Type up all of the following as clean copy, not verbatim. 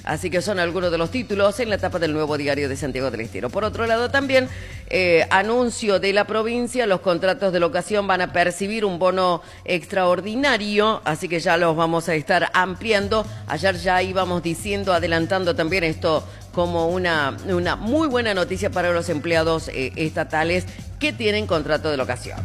Así que son algunos de los títulos en la tapa del Nuevo Diario de Santiago del Estero. Por otro lado también, anuncio de la provincia, los contratos de locación van a percibir un bono extraordinario, así que ya los vamos a estar ampliando. Ayer ya íbamos diciendo, adelantando también esto como una muy buena noticia para los empleados estatales que tienen contrato de locación.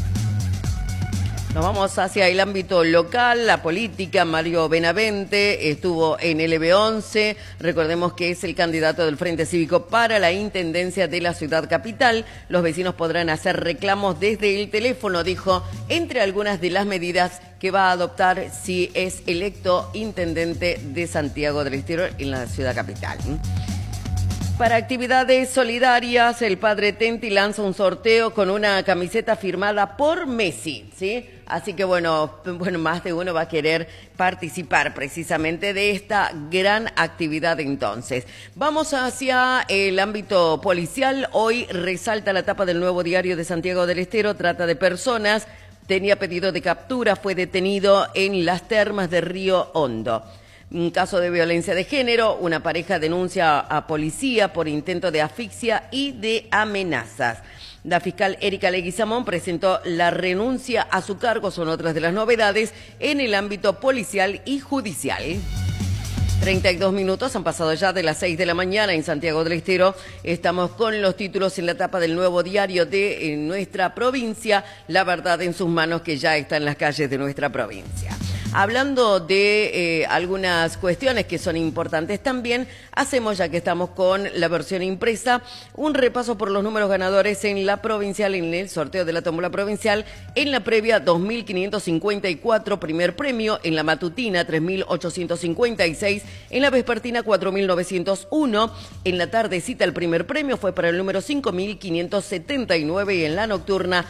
Nos vamos hacia el ámbito local, la política. Mario Benavente estuvo en el LB11. Recordemos que es el candidato del Frente Cívico para la Intendencia de la Ciudad Capital. Los vecinos podrán hacer reclamos desde el teléfono, dijo, entre algunas de las medidas que va a adoptar si es electo intendente de Santiago del Estero en la Ciudad Capital. Para actividades solidarias, el padre Tenti lanza un sorteo con una camiseta firmada por Messi, ¿sí? Así que bueno, más de uno va a querer participar precisamente de esta gran actividad entonces. Vamos hacia el ámbito policial. Hoy resalta la tapa del Nuevo Diario de Santiago del Estero, trata de personas, tenía pedido de captura, fue detenido en las termas de Río Hondo. Un caso de violencia de género, una pareja denuncia a policía por intento de asfixia y de amenazas. La fiscal Erika Leguizamón presentó la renuncia a su cargo, son otras de las novedades en el ámbito policial y judicial. 32 minutos han pasado ya de las 6 de la mañana en Santiago del Estero. Estamos con los títulos en la tapa del Nuevo Diario de nuestra provincia. La verdad en sus manos, que ya está en las calles de nuestra provincia. Hablando de algunas cuestiones que son importantes también, hacemos, ya que estamos con la versión impresa, un repaso por los números ganadores en la provincial, en el sorteo de la tómbola provincial. En la previa, 2.554, primer premio. En la matutina, 3.856. En la vespertina, 4.901. En la tardecita, el primer premio fue para el número 5.579 y en la nocturna,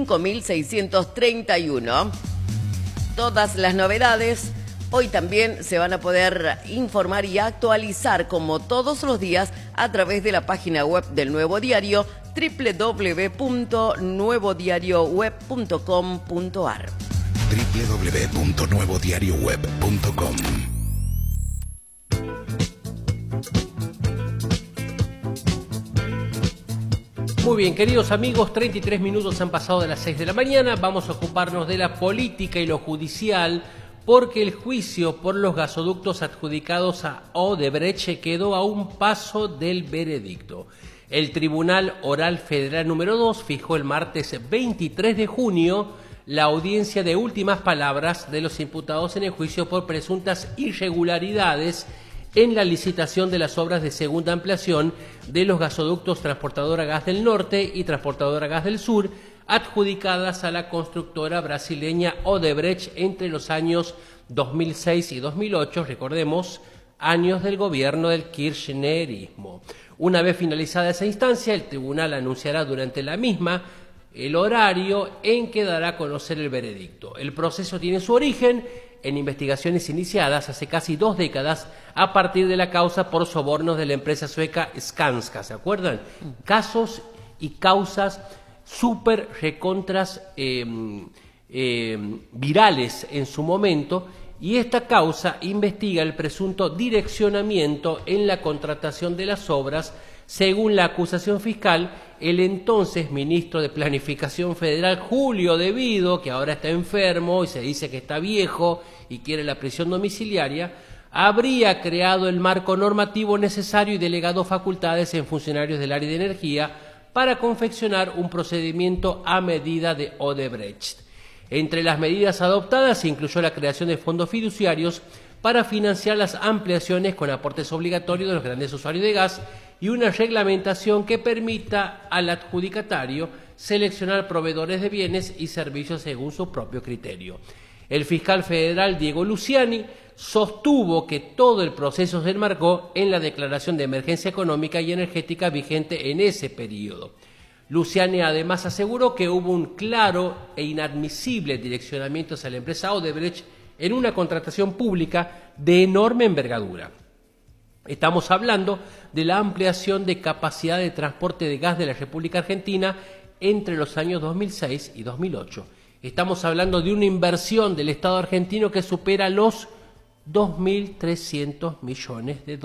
5.631. Todas las novedades hoy también se van a poder informar y actualizar como todos los días a través de la página web del Nuevo Diario, www.nuevodiarioweb.com.ar. www.nuevodiarioweb.com. Muy bien, queridos amigos, 33 minutos han pasado de las 6 de la mañana. Vamos a ocuparnos de la política y lo judicial, porque el juicio por los gasoductos adjudicados a Odebrecht quedó a un paso del veredicto. El Tribunal Oral Federal número 2 fijó el martes 23 de junio la audiencia de últimas palabras de los imputados en el juicio por presuntas irregularidades en la licitación de las obras de segunda ampliación de los gasoductos Transportadora Gas del Norte y Transportadora Gas del Sur, adjudicadas a la constructora brasileña Odebrecht entre los años 2006 y 2008, recordemos, años del gobierno del kirchnerismo. Una vez finalizada esa instancia, el tribunal anunciará durante la misma el horario en que dará a conocer el veredicto. El proceso tiene su origen en investigaciones iniciadas hace casi 2 décadas a partir de la causa por sobornos de la empresa sueca Skanska, ¿se acuerdan? Casos y causas súper recontras virales en su momento, y esta causa investiga el presunto direccionamiento en la contratación de las obras. Según la acusación fiscal, el entonces ministro de Planificación Federal, Julio De Vido, que ahora está enfermo y se dice que está viejo y quiere la prisión domiciliaria, habría creado el marco normativo necesario y delegado facultades en funcionarios del área de energía para confeccionar un procedimiento a medida de Odebrecht. Entre las medidas adoptadas se incluyó la creación de fondos fiduciarios para financiar las ampliaciones con aportes obligatorios de los grandes usuarios de gas y una reglamentación que permita al adjudicatario seleccionar proveedores de bienes y servicios según su propio criterio. El fiscal federal Diego Luciani sostuvo que todo el proceso se enmarcó en la declaración de emergencia económica y energética vigente en ese periodo. Luciani además aseguró que hubo un claro e inadmisible direccionamiento hacia la empresa Odebrecht en una contratación pública de enorme envergadura. Estamos hablando de la ampliación de capacidad de transporte de gas de la República Argentina entre los años 2006 y 2008. Estamos hablando de una inversión del Estado argentino que supera los 2.300 millones de dólares.